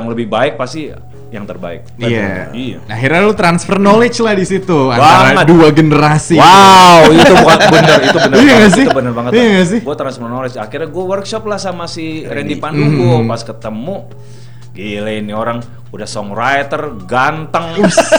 yang lebih baik pasti yang terbaik. Iya. Iya. Nah, akhirnya lu transfer knowledge lah di situ Banget. antara dua generasi. Wow, itu bukan bener, itu bener Iya banget, nggak sih? itu bener banget. Iya nggak sih? Gue transfer knowledge, akhirnya gue workshop lah sama si Randy Pandugo. Pas ketemu, gila ini orang udah songwriter, ganteng,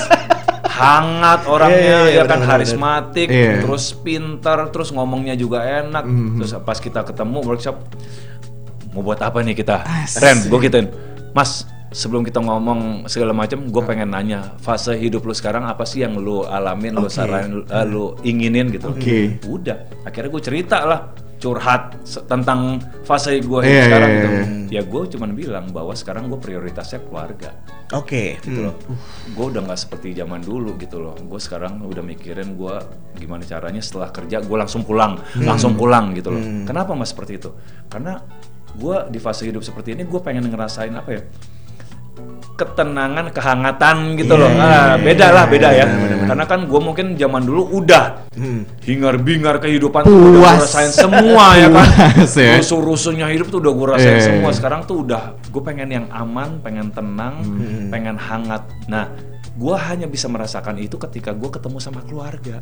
hangat orangnya, ya kan, karismatik, terus pintar, terus ngomongnya juga enak. Terus pas kita ketemu workshop, mau buat apa nih kita? Ren, gue gituin, Mas, sebelum kita ngomong segala macam, gue pengen nanya fase hidup lu sekarang apa sih yang lu alamin, lu saranin, lu inginin gitu. Udah, akhirnya gue cerita lah, curhat tentang fase gue hidup sekarang gitu. Ya gue cuman bilang bahwa sekarang gue prioritasnya keluarga. Gitu loh. Gue udah nggak seperti zaman dulu gitu loh. Gue sekarang udah mikirin gue gimana caranya setelah kerja gue langsung pulang gitu loh. Kenapa mas seperti itu? Karena gue di fase hidup seperti ini gue pengen ngerasain apa ya? Ketenangan, kehangatan gitu loh. Beda ya. Karena kan gue mungkin zaman dulu udah hingar-bingar kehidupan tuh udah gue rasain semua ya kan. Rusuh-rusuhnya hidup tuh udah gue rasain semua. Sekarang tuh udah gue pengen yang aman, pengen tenang, pengen hangat. Nah, gue hanya bisa merasakan itu ketika gue ketemu sama keluarga.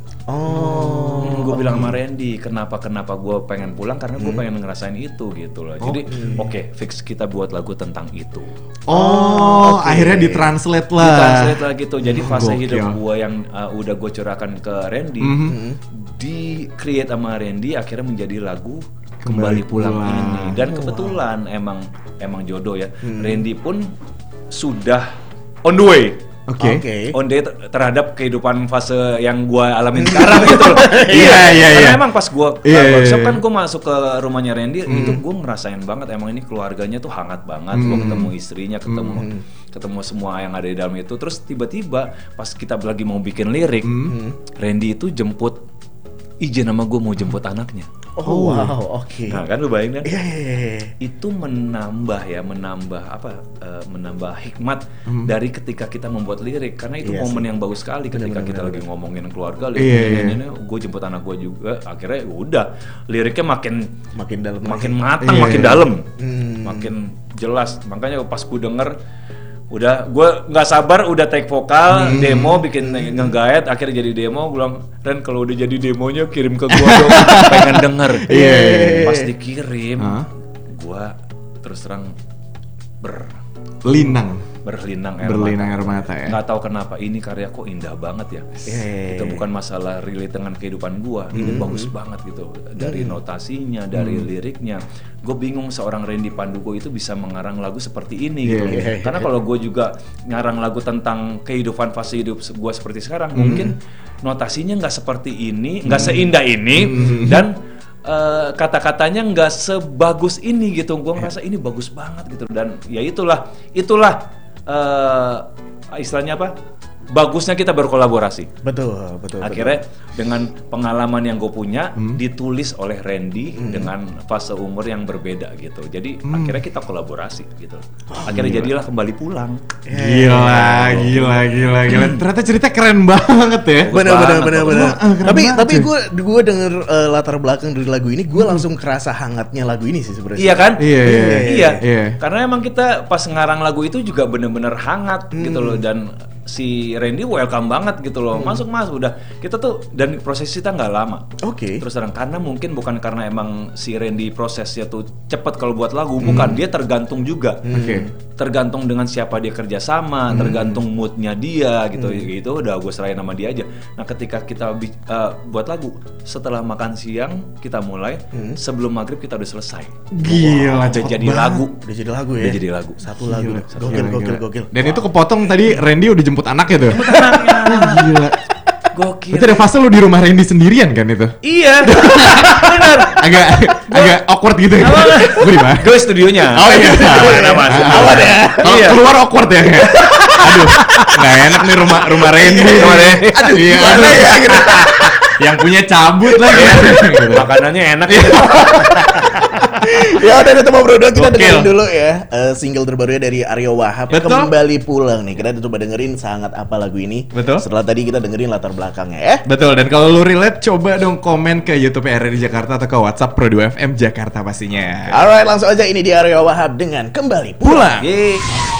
Gue bilang sama Randy, kenapa gue pengen pulang, karena gue pengen ngerasain itu gitu loh. Jadi fix kita buat lagu tentang itu. Akhirnya ditranslate lah gitu. Jadi fase hidup gue yang udah gue curahkan ke Randy, di create sama Randy akhirnya menjadi lagu Kembali Pulang ini. Dan kebetulan emang jodoh ya. Randy pun sudah on the way. On day terhadap kehidupan fase yang gue alamin sekarang gitu loh. Karena emang pas gue workshop kan gue masuk ke rumahnya Randy, itu gue ngerasain banget emang ini keluarganya tuh hangat banget. Gue ketemu istrinya, ketemu semua yang ada di dalam itu. Terus tiba-tiba pas kita lagi mau bikin lirik, Randy itu jemput izin sama gue mau jemput anaknya. Nah kan lu bayangin kan? Itu menambah hikmat dari ketika kita membuat lirik, karena itu momen yang bagus sekali ketika kita lagi ngomongin keluarga, gue jemput anak gue juga, akhirnya udah liriknya makin dalam, makin matang, makin dalam, makin jelas. Makanya pas gue denger, udah gue nggak sabar, udah take vokal, demo, bikin nge-guide, akhirnya jadi demo. Gue bilang, Ren kalau udah jadi demonya kirim ke gue dong, pengen denger. Pas dikirim, gue terus terang berlinang air mata ya. Nggak tahu kenapa ini karya kok indah banget ya. Itu bukan masalah relate dengan kehidupan gua. Ini bagus banget gitu. Dari notasinya, dari liriknya. Gue bingung seorang Randy Pandugo itu bisa mengarang lagu seperti ini gitu. Karena kalau gue juga ngarang lagu tentang kehidupan fase hidup gua seperti sekarang, mungkin notasinya nggak seperti ini, nggak seindah ini, dan kata-katanya nggak sebagus ini gitu. Gue ngerasa ini bagus banget gitu. Dan ya itulah istilahnya apa? Bagusnya kita berkolaborasi. Betul. Akhirnya dengan pengalaman yang gue punya ditulis oleh Randy dengan fase umur yang berbeda gitu. Jadi akhirnya kita kolaborasi gitu. Akhirnya jadilah Kembali Pulang. Gila. Ternyata cerita keren banget ya. Benar. Tapi gue denger latar belakang dari lagu ini, gue langsung kerasa hangatnya lagu ini sih sebenarnya. Iya kan? Iya. Karena emang kita pas ngarang lagu itu juga bener-bener hangat gitu loh, dan si Randy welcome banget gitu loh. Masuk udah kita tuh, dan proses kita nggak lama. Terus terang, karena mungkin bukan karena emang si Randy prosesnya tuh cepet kalau buat lagu, bukan, dia tergantung juga. Tergantung dengan siapa dia kerja sama, tergantung moodnya dia gitu. Gitu udah gue serahin sama dia aja. Nah ketika kita buat lagu, setelah makan siang kita mulai, sebelum maghrib kita udah selesai. Gila, udah jadi lagu. Udah jadi lagu. Satu lagu. Gokil. Dan itu kepotong tadi Randy udah jemput anaknya tuh. Gila. Gokil. Itu ada fase lu di rumah Randy sendirian kan itu? Iya. Benar. agak awkward gitu ya. Gue di mana? Gue studionya. Oh iya. Awal ya. Kalau keluar awkward ya. Aduh, nggak enak nih rumah Randy. Aduh, gimana ya? Yang punya cabut lagi. Makanannya enak. Ya udah ketemu bro, kita dengerin dulu ya single terbarunya dari Aryo Wahab, Kembali Pulang nih. Kita coba dengerin sangat apa lagu ini. Betul. Setelah tadi kita dengerin latar belakangnya ya. Betul. Dan kalau lu relate, coba dong komen ke YouTube RRI Jakarta atau ke WhatsApp Pro 2 FM Jakarta pastinya. Alright, langsung aja ini di Aryo Wahab dengan Kembali Pulang.